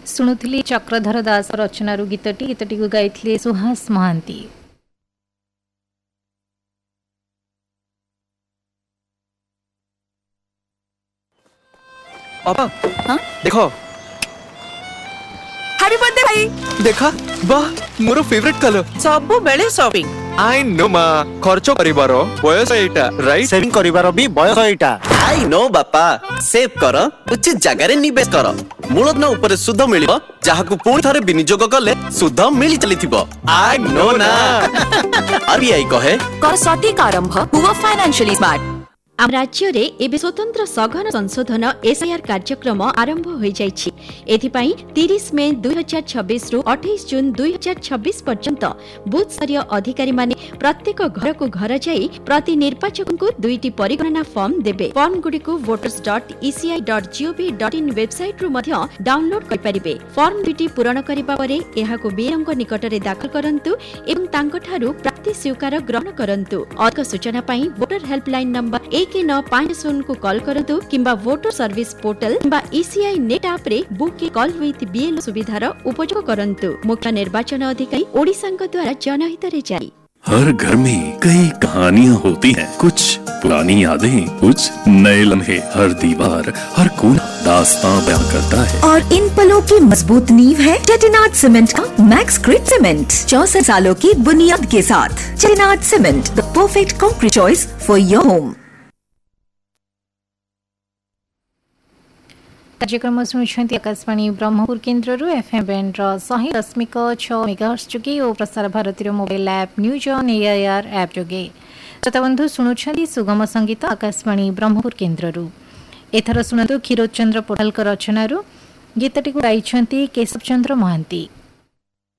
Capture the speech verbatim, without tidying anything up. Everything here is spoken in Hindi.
शुणुली चक्रधर दास रचनारू गीतटी गीतटी को गाइथिले सुहास महांती। पापा हाँ? देखो हैप्पी बर्थडे भाई। देखा वाह मोर फेवरेट कलर सब बेले शॉपिंग आई नो मा खर्च करिवार बयस एटा राइट सेविंग करिवार भी बयस एटा आई नो बापा सेव कर उचित जगह रे निवेश कर मूलधन ऊपर सुध मिलिबो जहाकू पुणी थरे विनियोग कले सुध मिली चलिथिबो आई नो ना आरबीआई कहे कर सटीक आरंभ हुआ फाइनेंशियली स्मार्ट। आम राज्य रे एबे स्वतंत्र सघन संशोधन एसआईआर कार्यक्रम आरंभ हो जाइछि। एथिपाई तीस मे दुई हजार छब्बीस रु अट्ठाईस जून दुई हजार छब्बीस पर्यंत बूथ स्तरीय अधिकारी माने प्रत्येक घर को घर जाई प्रति निर्वाचक को दुईटी परिगणना फॉर्म देबे। फॉर्म गुडी को voters dot ECI dot gov dot in website रु मध्य डाउनलोड कर परिबे। फॉर्म दुईटी पूरण करिबा परे एहाको बीएलओ निकट रे दाखल करंतु एवं तांको ठारू प्राप्ति स्वीकार ग्रहण करंतु। अधिक सूचना पई वोटर हेल्पलाइन नंबर एक नौ पांच शून्य को कॉल करंतु किंबा वोटर सर्विस पोर्टल किंबा ईसीआई नेट ऐप रे बुक के कॉल विथ बीएलओ सुविधार उपयोग करंतु। मुख्य निर्वाचन अधिकारी ओडिशा द्वारा जनहित रे जारी। हर घर में कई कहानियां होती हैं, कुछ पुरानी यादें, कुछ नए लम्हे। हर दीवार हर कोना दास्तां बयां करता है और इन पलों की मजबूत नींव है चेटिनाड सीमेंट का मैक्स ग्रिड सीमेंट। चौसठ सालों की बुनियाद के साथ Chettinad cement, the perfect concrete choice for your home. कार्यक्रम शुणुंट आकाशवाणी ब्रह्मपुर केन्द्र एफएम बैंड शहे दशमिक छः मेगाहर्ट्ज जोगे और Prasar Bharati mobile app news on AIR app जोगे। श्रोताबंधु शुणुंट सुगम संगीत आकाशवाणी ब्रह्मपुर केन्द्र। एथर शुणु क्षीरोद चंद्र पोठाल रचनारू गीतटी को गाइछंती केशव चंद्र महांती।